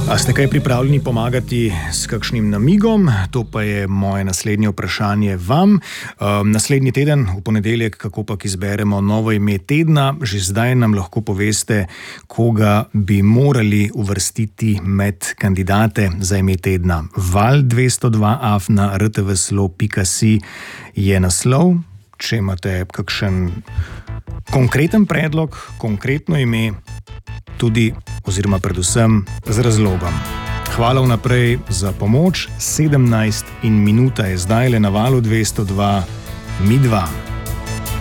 A ste kaj pripravljeni pomagati s kakšnim namigom? To pa je moje naslednje vprašanje vam. Naslednji teden, v ponedeljek, kako pa izberemo novo ime tedna, že zdaj nam lahko poveste, koga bi morali uvrstiti med kandidate za ime tedna. val202@rtvslo.si je naslov. Če imate kakšen konkreten predlog, konkretno ime, tudi oziroma predvsem z razlogom. Hvala vnaprej za pomoč. 17 in minuta je zdaj le na valu 202, mi dva.